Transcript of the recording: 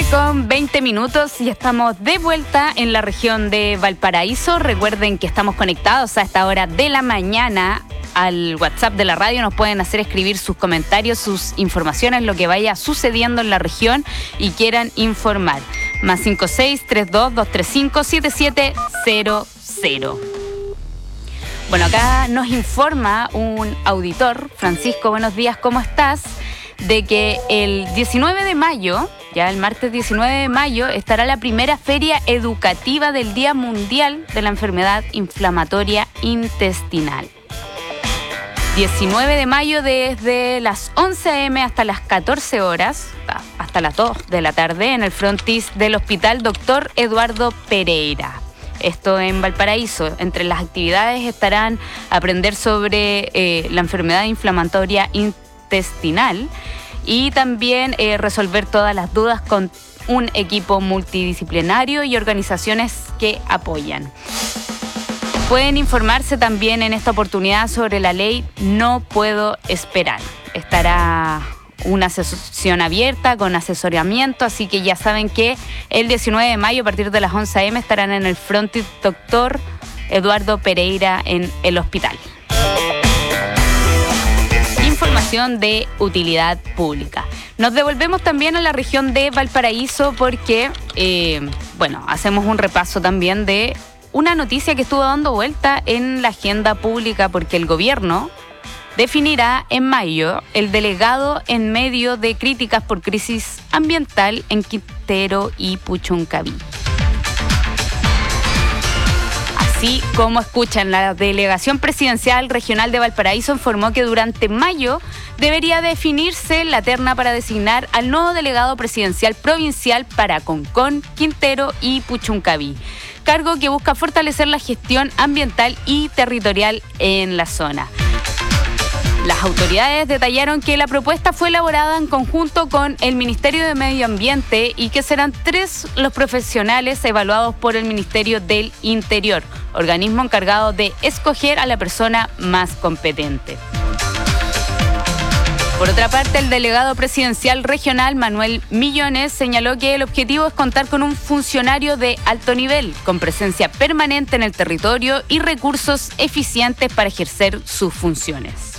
9:20 y estamos de vuelta en la región de Valparaíso. Recuerden que estamos conectados a esta hora de la mañana al WhatsApp de la radio. Nos pueden hacer escribir sus comentarios, sus informaciones, lo que vaya sucediendo en la región y quieran informar. +56 32 235 7700. Bueno, acá nos informa un auditor. Francisco, buenos días, ¿cómo estás? De que el 19 de mayo, ya el martes 19 de mayo, estará la primera feria educativa del Día Mundial de la Enfermedad Inflamatoria Intestinal. 19 de mayo desde las 11 a.m. hasta las 14 horas, hasta las 2 de la tarde, en el frontis del Hospital Dr. Eduardo Pereira. Esto en Valparaíso. Entre las actividades estarán aprender sobre la enfermedad inflamatoria intestinal y también resolver todas las dudas con un equipo multidisciplinario y organizaciones que apoyan. Pueden informarse también en esta oportunidad sobre la ley No Puedo Esperar. Estará una sesión abierta con asesoramiento, así que ya saben que el 19 de mayo a partir de las 11 a.m. estarán en el frontis Dr. Eduardo Pereira en el hospital. Información de utilidad pública. Nos devolvemos también a la región de Valparaíso porque, hacemos un repaso también de una noticia que estuvo dando vuelta en la agenda pública porque el gobierno definirá en mayo el delegado en medio de críticas por crisis ambiental en Quintero y Puchuncaví. Así como escuchan, la Delegación Presidencial Regional de Valparaíso informó que durante mayo debería definirse la terna para designar al nuevo delegado presidencial provincial para Concón, Quintero y Puchuncaví, cargo que busca fortalecer la gestión ambiental y territorial en la zona. Las autoridades detallaron que la propuesta fue elaborada en conjunto con el Ministerio de Medio Ambiente y que serán 3 los profesionales evaluados por el Ministerio del Interior, organismo encargado de escoger a la persona más competente. Por otra parte, el delegado presidencial regional, Manuel Millones, señaló que el objetivo es contar con un funcionario de alto nivel, con presencia permanente en el territorio y recursos eficientes para ejercer sus funciones.